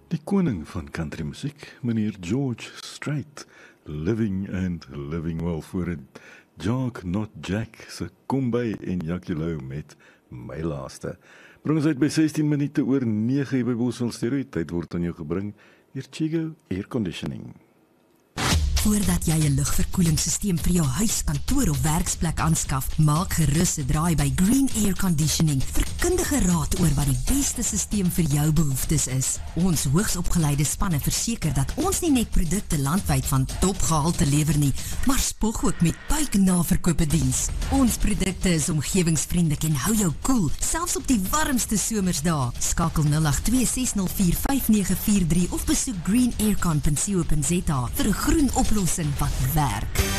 Die koning van country musiek, meneer George Strait, Living and Living Well voor het Jock Not Jack se Komby en Jakkelo met My Laaste. Bring ons uit by 16 minute oor 9 hier by Bosville Stereo. Tyd word aan jou gebring deur Chigo Air Conditioning. Voordat jy 'n lugverkoelingssysteem vir jou huis, kantoor of werksplek aanskaf, maak gerus 'n draai by Green Air Conditioning vir kundige raad oor wat die beste systeem vir jou behoeftes is. Ons hoogsopgeleide spanne verseker dat ons nie net produkte landwyd van topgehalte lewer nie, maar spog ook met buiknaverkope diens. Ons produkte is omgewingsvriendelik en hou jou koel, selfs op die warmste somersdae. Skakel 0826045943 of besoek greenaircon.co.za vir 'n groen oplossing wat werk.